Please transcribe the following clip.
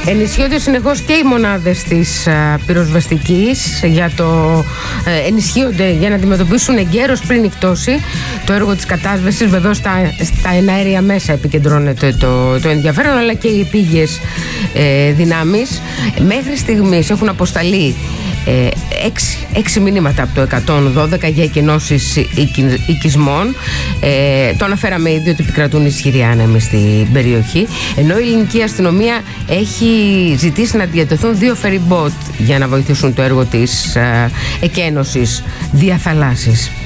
Ενισχύονται συνεχώς και οι μονάδες της πυροσβεστικής ενισχύονται για να αντιμετωπίσουν εγκαίρως πριν νυχτώσει το έργο της κατάσβεσης. Βεβαίως στα εναέρια μέσα επικεντρώνεται το ενδιαφέρον, αλλά και οι επίγειες δυνάμεις. Μέχρι στιγμής έχουν αποσταλεί 6 μηνύματα από το 112 για εκενώσεις οικισμών. Το αναφέραμε ήδη ότι επικρατούν ισχυροί άνεμοι στην περιοχή, ενώ η ελληνική αστυνομία έχει ζητήσει να διατεθούν 2 ferry boat για να βοηθήσουν το έργο της εκένωσης διαθαλάσσης.